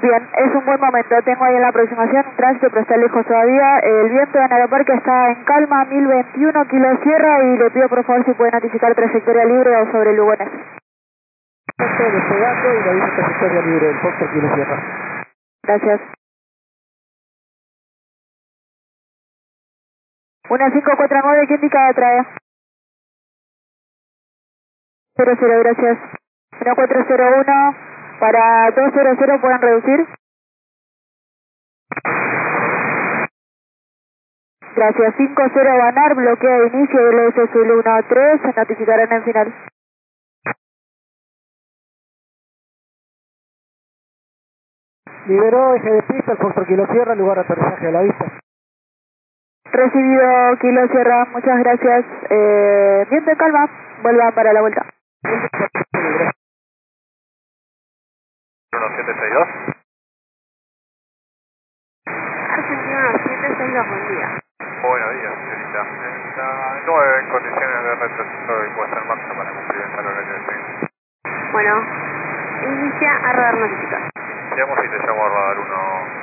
Bien, es un buen momento. Tengo ahí en la aproximación un tránsito, pero está lejos todavía. El viento en Aeroparque está en calma, 1021 Kilo Sierra, y le pido por favor si puede notificar trayectoria libre o sobre Lugones. Estoy despegando y le aviso trayectoria libre del Foxtrot Kilo Sierra. Gracias. 1549, ¿qué indicada trae? 00, gracias. 1401, para 200, ¿pueden reducir? Gracias. 50 Banar, bloqueo de inicio del S Zulu 13, se notificarán en final. Liberó eje de pista, el Foxtrot Kilo Sierra, lugar de aterrizaje a la vista. Recibido, Kilo Sierra, muchas gracias. Viento en calma, vuelvan para la vuelta. 1762. Argentina 1762, buen día. Buenos días, señorita. Está 9 en condiciones de retroceso y puesta en marcha para cumplir el horario de tren. Bueno, inicia a radar notificar. Digamos si te llamo a radar 1.